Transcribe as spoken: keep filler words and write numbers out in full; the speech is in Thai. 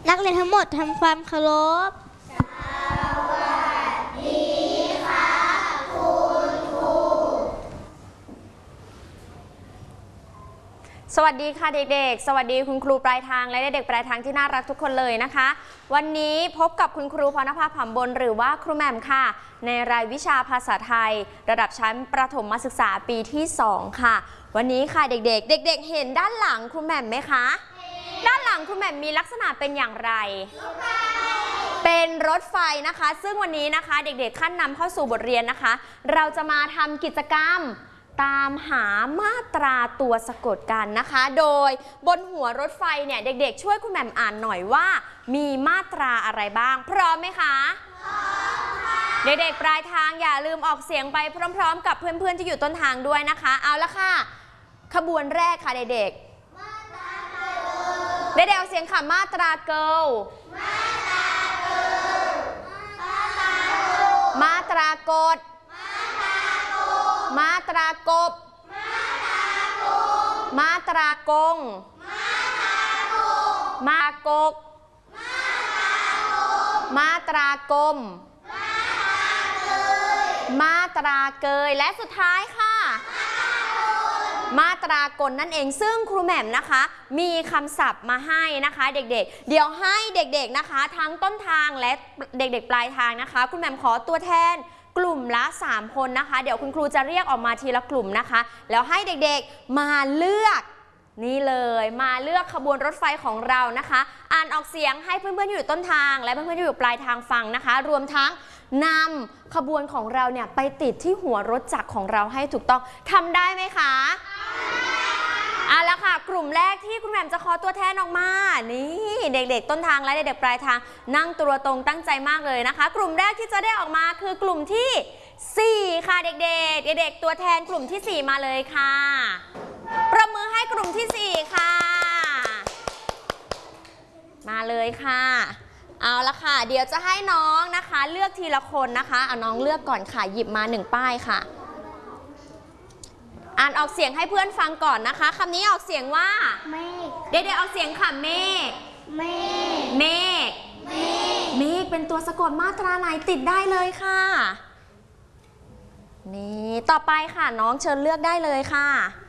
นักเรียนทั้งหมดทำความเคารพสวัสดีค่ะคุณครูสวัสดีค่ะเด็กๆสวัสดีคุณครูปลายทางและเด็กๆปลายทางที่น่ารักทุกคนเลยนะคะวันนี้พบกับคุณครูพรณภา ผำบนหรือว่าครูแหม่มค่ะในรายวิชาภาษาไทยระดับชั้นประถมศึกษาปีที่สองค่ะวันนี้ค่ะเด็กๆเด็กๆเห็นด้านหลังครูแหม่มไหมคะด้านหลังครูแหม่มมีลักษณะเป็นอย่างไรเป็นรถไฟนะคะซึ่งวันนี้นะคะเด็กๆขั้นนำเข้าสู่บทเรียนนะคะเราจะมาทำกิจกรรมตามหามาตราตัวสะกดกันนะคะโดยบนหัวรถไฟเนี่ยเด็กๆช่วยคุณแหม่มอ่านหน่อยว่ามีมาตราอะไรบ้างพร้อมไหมคะพร้อมค่ะเด็กๆปลายทางอย่าลืมออกเสียงไปพร้อมๆกับเพื่อนๆที่อยู่ต้นทางด้วยนะคะเอาละค่ะขบวนแรกค่ะเด็กๆเด็กๆเอาเสียงค่ะมาตราเกิลมาตรากดมาตรากบมาตรากงมาตรากกมาตรากมมาตราเกยและสุดท้ายค่ะมาตรากลนั่นเองซึ่งครูแหม่มนะคะมีคำศัพท์มาให้นะคะเด็กๆเดี๋ยวให้เด็กๆนะคะทั้งต้นทางและเด็กๆปลายทางนะคะคุณแหม่มขอตัวแทนกลุ่มละสามคนนะคะเดี๋ยวคุณครูจะเรียกออกมาทีละกลุ่มนะคะแล้วให้เด็กๆมาเลือกนี่เลยมาเลือกขบวนรถไฟของเรานะคะอ่านออกเสียงให้เพื่อนๆที่อยู่ต้นทางและเพื่อนๆที่อยู่ปลายทางฟังนะคะรวมทั้งนำขบวนของเราเนี่ยไปติดที่หัวรถจักรของเราให้ถูกต้องทำได้ไหมคะเอาละค่ะกลุ่มแรกที่คุณแหม่มจะขอตัวแทนออกมานี่เด็กๆต้นทางและเด็กๆปลายทางนั่งตัวตรงตั้งใจมากเลยนะคะกลุ่มแรกที่จะได้ออกมาคือกลุ่มที่สี่ค่ะเด็กๆเด็กๆตัวแทนกลุ่มที่สี่มาเลยค่ะประมือให้กลุ่มที่สี่ค่ะมาเลยค่ะเอาละค่ะเดี๋ยวจะให้น้องนะคะเลือกทีละคนนะคะเอาน้องเลือกก่อนค่ะหยิบมาหนึ่งป้ายค่ะอ่านออกเสียงให้เพื่อนฟังก่อนนะคะคำนี้ออกเสียงว่าเมฆเด็กๆออกเสียงค่ะเมฆเมฆเมฆเมฆเมฆเป็นตัวสะกดมาตราไหนติดได้เลยค่ะนี่ต่อไปค่ะน้องเชิญเลือกได้เลยค่ะ